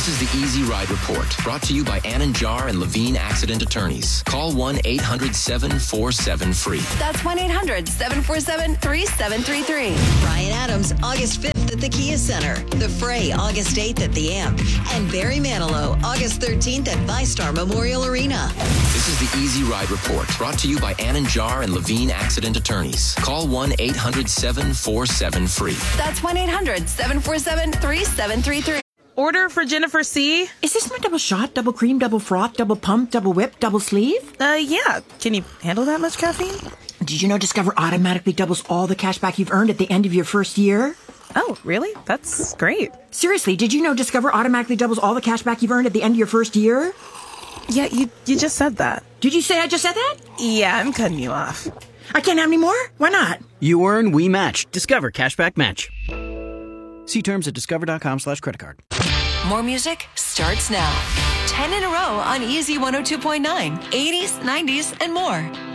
This is the Easy Ride Report, brought to you by Ann & Jar and Levine Accident Attorneys. Call 1-800-747-FREE. That's 1-800-747-3733. Brian Adams, August 5th at the Kia Center. The Fray, August 8th at the Amp. And Barry Manilow, August 13th at ViStar Memorial Arena. This is the Easy Ride Report, brought to you by Ann & Jar and Levine Accident Attorneys. Call 1-800-747-FREE. That's 1-800-747-3733. Order for Jennifer C. Is this my double shot, double cream, double froth, double pump, double whip, double sleeve? Yeah. Can you handle that much caffeine? Did you know Discover automatically doubles all the cash back you've earned at the end of your first year? Oh, really? That's great. Seriously, did you know Discover automatically doubles all the cash back you've earned at the end of your first year? Yeah, you just said that. Did you say I just said that? Yeah, I'm cutting you off. I can't have any more? Why not? You earn, we match. Discover Cashback Match. See terms at discover.com/creditcard. More music starts now. 10 in a row on Easy 102.9, 80s, 90s, and more.